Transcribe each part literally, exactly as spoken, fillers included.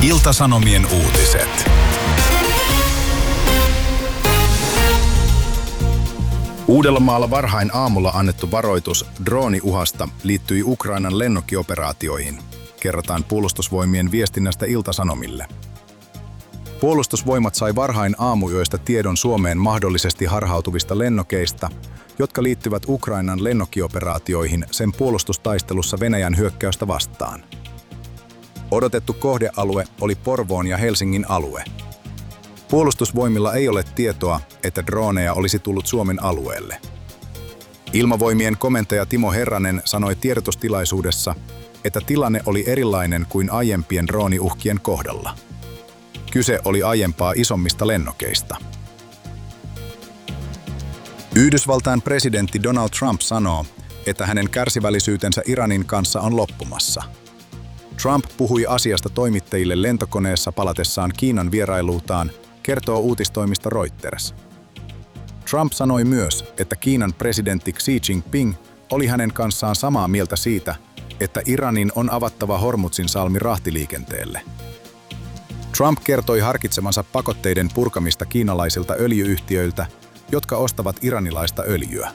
Ilta-Sanomien uutiset. Uudellamaalla varhain aamulla annettu varoitus drooniuhasta liittyi Ukrainan lennokkioperaatioihin, kerrotaan Puolustusvoimien viestinnästä Ilta-Sanomille. Puolustusvoimat sai varhain aamuyöistä tiedon Suomeen mahdollisesti harhautuvista lennokeista, jotka liittyvät Ukrainan lennokkioperaatioihin sen puolustustaistelussa Venäjän hyökkäystä vastaan. Odotettu kohdealue oli Porvoon ja Helsingin alue. Puolustusvoimilla ei ole tietoa, että droneja olisi tullut Suomen alueelle. Ilmavoimien komentaja Timo Herranen sanoi tiedotustilaisuudessa, että tilanne oli erilainen kuin aiempien drooniuhkien kohdalla. Kyse oli aiempaa isommista lennokeista. Yhdysvaltain presidentti Donald Trump sanoo, että hänen kärsivällisyytensä Iranin kanssa on loppumassa. Trump puhui asiasta toimittajille lentokoneessa palatessaan Kiinan vierailuutaan, kertoo uutistoimisto Reuters. Trump sanoi myös, että Kiinan presidentti Xi Jinping oli hänen kanssaan samaa mieltä siitä, että Iranin on avattava Hormuzin salmi rahtiliikenteelle. Trump kertoi harkitsemansa pakotteiden purkamista kiinalaisilta öljy-yhtiöiltä, jotka ostavat iranilaista öljyä.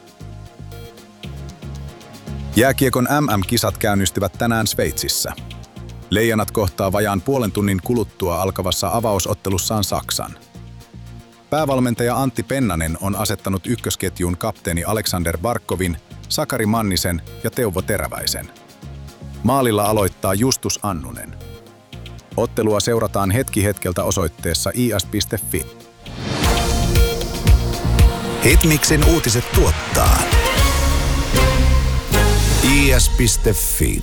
Jääkiekon M M-kisat käynnistyvät tänään Sveitsissä. Leijonat kohtaa vajaan puolen tunnin kuluttua alkavassa avausottelussaan Saksan. Päävalmentaja Antti Pennanen on asettanut ykkösketjuun kapteeni Aleksander Barkovin, Sakari Mannisen ja Teuvo Teräväisen. Maalilla aloittaa Justus Annunen. Ottelua seurataan hetki hetkeltä osoitteessa i s piste f i. Hitmixin uutiset tuottaa i s piste f i.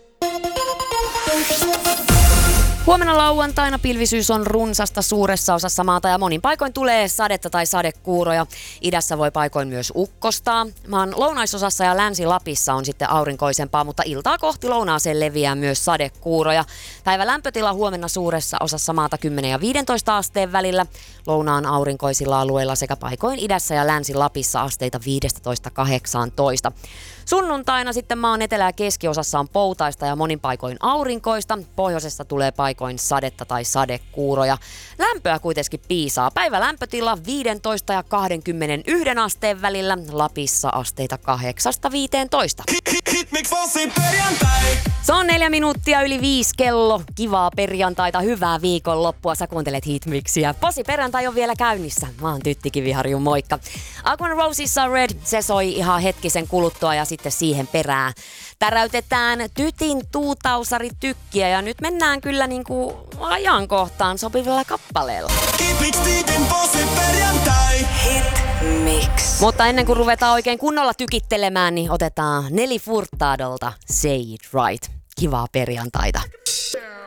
Huomenna lauantaina pilvisyys on runsasta suuressa osassa maata ja monin paikoin tulee sadetta tai sadekuuroja. Idässä voi paikoin myös ukkostaa. Maan lounaisosassa ja Länsi-Lapissa on sitten aurinkoisempaa, mutta iltaa kohti lounaaseen leviää myös sadekuuroja. Päivä lämpötila huomenna suuressa osassa maata kymmenen ja viisitoista asteen välillä. Lounaan aurinkoisilla alueilla sekä paikoin idässä ja Länsi-Lapissa asteita viisitoista kahdeksantoista. Sunnuntaina sitten maan etelä- ja keskiosassa on poutaista ja monin paikoin aurinkoista. Pohjoisessa tulee paikoin sadetta tai sadekuuroja. Lämpöä kuitenkin piisaa. Päivä lämpötila viisitoista ja kaksikymmentäyksi asteen välillä. Lapissa asteita kahdeksasta viiteentoista. Se on neljä minuuttia yli viisi kello. Kivaa perjantaita, hyvää viikonloppua. Sä kuuntelet Hitmixiä. Posi perjantai on vielä käynnissä. Mä oon Tytti Kiviharju, moikka. Aquan Rosesissa Red, se soi ihan hetkisen kuluttua ja sitten siihen perään täräytetään Tytin tuutausari tykkiä ja nyt mennään kyllä niinku ajankohtaan sopivalla kappaleella. Hitmix. Mutta ennen kuin ruvetaan oikein kunnolla tykittelemään, niin otetaan Nelly Furtadolta Say It Right. Kivaa perjantaita.